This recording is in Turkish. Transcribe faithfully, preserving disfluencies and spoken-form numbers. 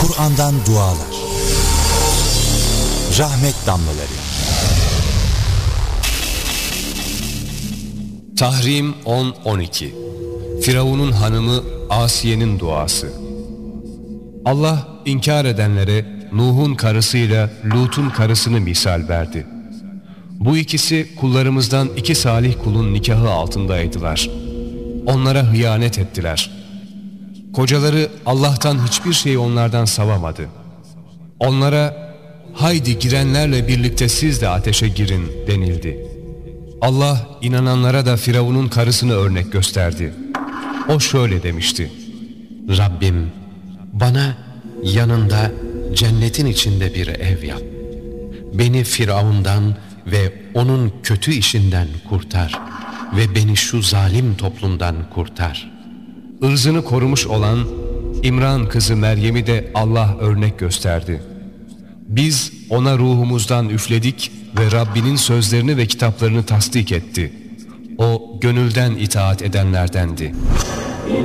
Kur'an'dan dualar. Rahmet damlaları. Tahrim on on iki. Firavun'un hanımı Asiye'nin duası. Allah inkar edenlere Nuh'un karısıyla Lut'un karısını misal verdi. Bu ikisi kullarımızdan iki salih kulun nikahı altındaydılar. Onlara hıyanet ettiler. Kocaları Allah'tan hiçbir şey onlardan savamadı. Onlara haydi girenlerle birlikte siz de ateşe girin denildi. Allah inananlara da Firavun'un karısını örnek gösterdi. O şöyle demişti: Rabbim bana yanında cennetin içinde bir ev yap. Beni Firavun'dan ve onun kötü işinden kurtar ve beni şu zalim toplumdan kurtar. Irzını korumuş olan İmran kızı Meryem'i de Allah örnek gösterdi. Biz ona ruhumuzdan üfledik ve Rabbinin sözlerini ve kitaplarını tasdik etti. O gönülden itaat edenlerdendi.